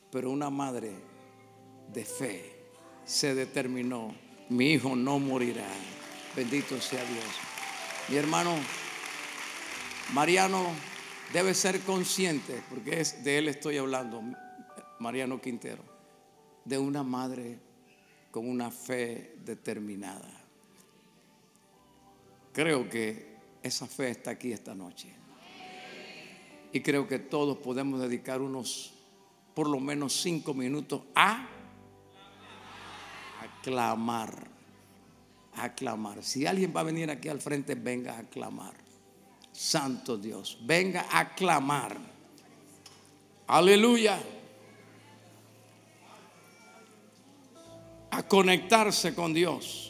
Pero una madre de fe se determinó: mi hijo no morirá. Bendito sea Dios. Mi hermano Mariano debe ser consciente, porque es de él estoy hablando, Mariano Quintero, de una madre con una fe determinada. Creo que esa fe está aquí esta noche. Y creo que todos podemos dedicar por lo menos 5 minutos a clamar. A clamar. Si alguien va a venir aquí al frente, venga a clamar. Santo Dios, venga a clamar. Aleluya. A conectarse con Dios.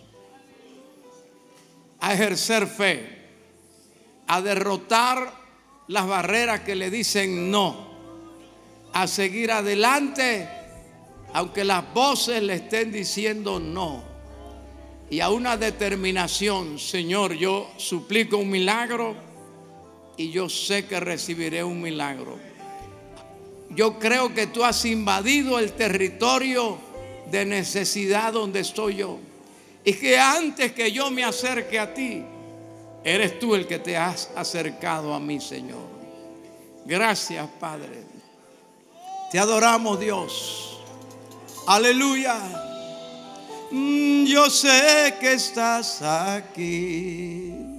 A ejercer fe. A derrotar las barreras que le dicen no. A seguir adelante aunque las voces le estén diciendo no. Y a una determinación: Señor, yo suplico un milagro y yo sé que recibiré un milagro. Yo creo que tú has invadido el territorio de necesidad donde estoy yo, y que antes que yo me acerque a ti, eres tú el que te has acercado a mí, Señor. Gracias, Padre. Te adoramos, Dios. Aleluya. Yo sé que estás aquí.